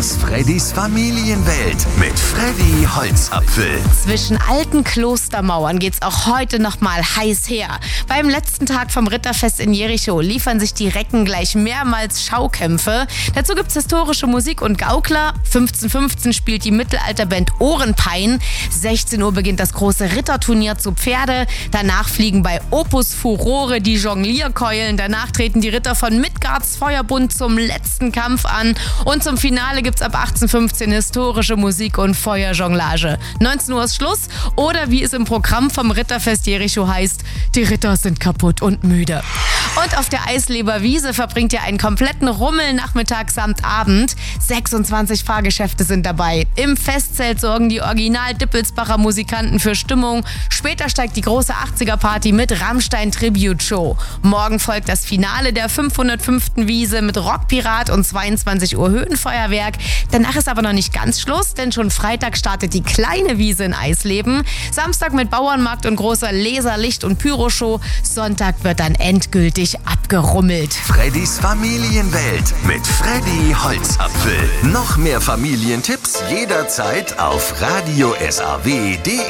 aus Freddys Familienwelt mit Freddy Holzapfel. Zwischen alten Klostermauern geht's auch heute nochmal heiß her. Beim letzten Tag vom Ritterfest in Jericho liefern sich die Recken gleich mehrmals Schaukämpfe. Dazu gibt's historische Musik und Gaukler. 15:15 spielt die Mittelalterband Ohrenpein. 16 Uhr beginnt das große Ritterturnier zu Pferde. Danach fliegen bei Opus Furore die Jonglierkeulen. Danach treten die Ritter von Midgards Feuerbund zum letzten Kampf an. Und zum Finale gibt's ab 18:15 historische Musik und Feuerjonglage. 19 Uhr ist Schluss. Oder wie es im Programm vom Ritterfest Jericho heißt, die Ritter sind kaputt und müde. Und auf der Eisleber Wiese verbringt ihr einen kompletten Rummelnachmittag samt Abend. 26 Fahrgeschäfte sind dabei. Im Festzelt sorgen die Original-Dippelsbacher Musikanten für Stimmung. Später steigt die große 80er-Party mit Rammstein-Tribute-Show. Morgen folgt das Finale der 505. Wiese mit Rockpirat und 22 Uhr Höhenfeuerwerk. Danach ist aber noch nicht ganz Schluss, denn schon Freitag startet die kleine Wiese in Eisleben. Samstag mit Bauernmarkt und großer Laserlicht- und Pyroshow. Sonntag wird dann endgültig abgerummelt. Freddys Familienwelt mit Freddy Holzapfel. Noch mehr Familientipps jederzeit auf radiosaw.de.